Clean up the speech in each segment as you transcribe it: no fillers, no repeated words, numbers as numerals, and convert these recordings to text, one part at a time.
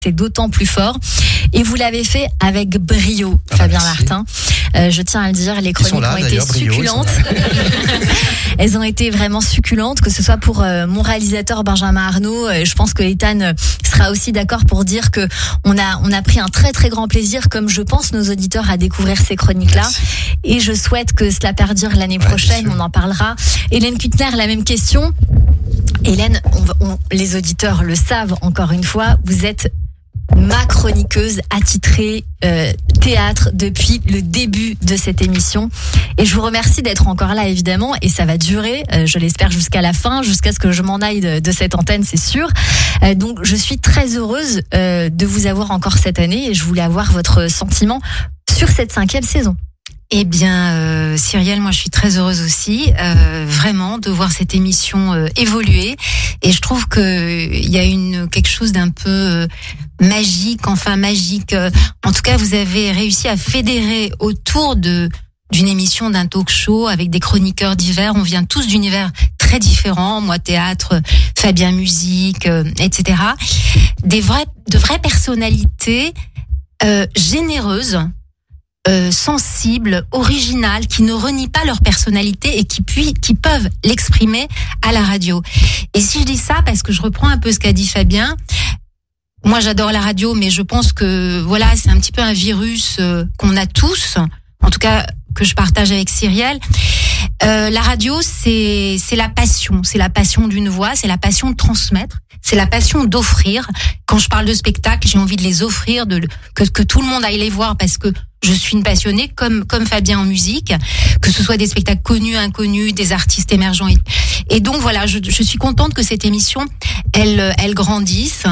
c'est d'autant plus fort. Et vous l'avez fait avec brio, Fabien Lartin. Je tiens à le dire, les chroniques ont été succulentes. Elles ont été vraiment succulentes, que ce soit pour mon réalisateur Benjamin Arnault. Je pense que Ethan sera aussi d'accord pour dire que on a pris un très très grand plaisir, comme je pense nos auditeurs, à découvrir ces chroniques-là. Merci. Et je souhaite que cela perdure l'année prochaine. On en parlera. Hélène Kuttner, la même question. Hélène, les auditeurs le savent encore une fois, vous êtes ma chroniqueuse attitrée théâtre depuis le début de cette émission. Et je vous remercie d'être encore là, évidemment, et ça va durer, je l'espère, jusqu'à la fin, jusqu'à ce que je m'en aille de cette antenne, c'est sûr. Donc je suis très heureuse de vous avoir encore cette année, et je voulais avoir votre sentiment sur cette 5e saison. Eh bien, Cyrielle, moi je suis très heureuse aussi, vraiment, de voir cette émission évoluer. Et je trouve que il y a quelque chose d'un peu magique. En tout cas, vous avez réussi à fédérer autour d'une émission, d'un talk-show avec des chroniqueurs divers. On vient tous d'univers très différents. Moi, théâtre, Fabien, musique, etc. De vraies personnalités généreuses. Sensibles, originales, qui ne renient pas leur personnalité et qui peuvent l'exprimer à la radio. Et si je dis ça, parce que je reprends un peu ce qu'a dit Fabien, moi j'adore la radio, mais je pense que voilà, c'est un petit peu un virus qu'on a tous, en tout cas que je partage avec Cyrielle. La radio, c'est la passion d'une voix, c'est la passion de transmettre, c'est la passion d'offrir. Quand je parle de spectacle, j'ai envie de les offrir, que tout le monde aille les voir, parce que je suis une passionnée, comme Fabien en musique, que ce soit des spectacles connus, inconnus, des artistes émergents. Et donc voilà, je suis contente que cette émission, elle grandisse,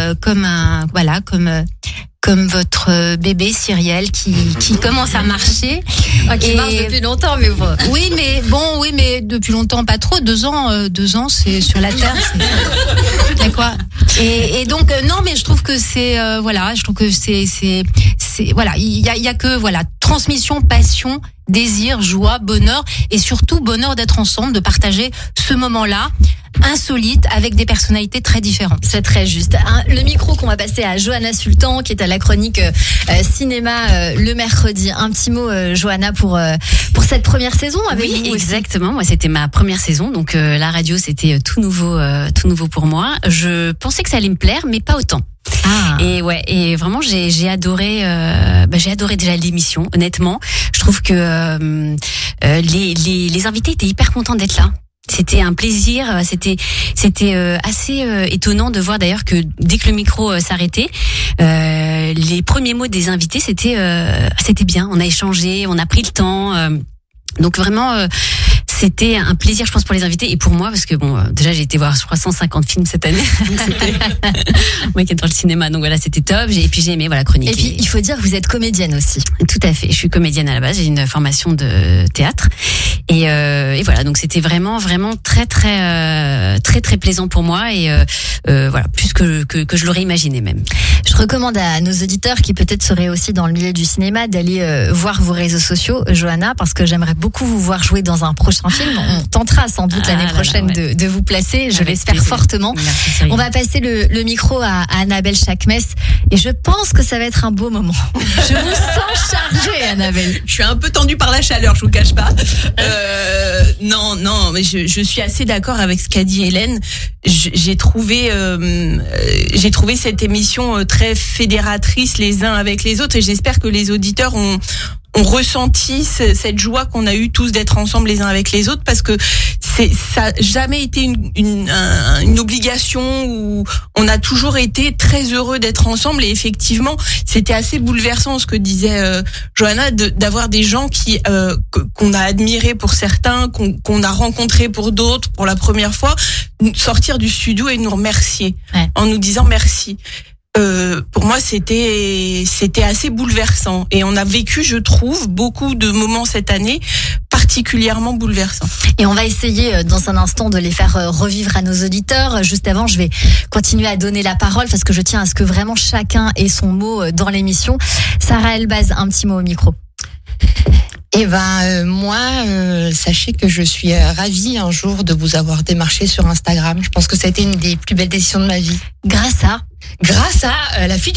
comme votre bébé Cyrielle qui commence à marcher. Qui marche depuis longtemps, mais bon. Oui, mais depuis longtemps, pas trop. 2 ans, c'est sur la terre. C'est quoi. Et donc non, mais je trouve que c'est voilà, il y a que voilà, transmission, passion, désir, joie, bonheur, et surtout bonheur d'être ensemble, de partager ce moment-là insolite avec des personnalités très différentes. C'est très juste. Le micro qu'on va passer à Johanna Sultan, qui est à la chronique cinéma le mercredi. Un petit mot, Johanna, pour cette première saison avec vous. Oui, exactement. Moi, c'était ma première saison, donc la radio, c'était tout nouveau pour moi. Je pensais que ça allait me plaire, mais pas autant. Ah. Et vraiment j'ai adoré déjà l'émission. Honnêtement, je trouve que les invités étaient hyper contents d'être là. C'était un plaisir, c'était assez étonnant de voir d'ailleurs que dès que le micro s'arrêtait, les premiers mots des invités c'était bien, on a échangé, on a pris le temps. Donc vraiment c'était un plaisir, je pense, pour les invités et pour moi, parce que déjà j'ai été voir, je crois, 150 films cette année. Donc c'était moi qui est dans le cinéma, donc voilà, c'était top. Et puis j'ai aimé chroniquer. Et puis il faut dire que vous êtes comédienne aussi. Tout à fait, je suis comédienne à la base, j'ai une formation de théâtre et voilà, donc c'était vraiment très plaisant pour moi et voilà, plus que je l'aurais imaginé même. Je recommande à nos auditeurs qui peut-être seraient aussi dans le milieu du cinéma d'aller voir vos réseaux sociaux, Johanna, parce que j'aimerais beaucoup vous voir jouer dans un prochain film. On tentera sans doute l'année prochaine de vous placer, je l'espère fortement. Merci, on va passer le micro à Annabelle Chakmes et je pense que ça va être un beau moment. Je vous sens chargée, Annabelle. Je suis un peu tendue par la chaleur, je vous cache pas. Non, mais je suis assez d'accord avec ce qu'a dit Hélène. J'ai trouvé cette émission très fédératrice les uns avec les autres et j'espère que les auditeurs ont ressenti cette joie qu'on a eu tous d'être ensemble les uns avec les autres, parce que ça n'a jamais été une obligation, où on a toujours été très heureux d'être ensemble. Et effectivement, c'était assez bouleversant ce que disait Johanna, d'avoir des gens qu'on a admirés pour certains, qu'on a rencontrés pour d'autres pour la première fois, sortir du studio et nous remercier en nous disant merci. Pour moi, c'était assez bouleversant. Et on a vécu, je trouve, beaucoup de moments cette année particulièrement bouleversants. Et on va essayer dans un instant de les faire revivre à nos auditeurs. Juste avant, je vais continuer à donner la parole parce que je tiens à ce que vraiment chacun ait son mot dans l'émission. Sarah Elbaz, un petit mot au micro. Moi, sachez que je suis ravie un jour de vous avoir démarché sur Instagram. Je pense que ça a été une des plus belles décisions de ma vie. Grâce à la fille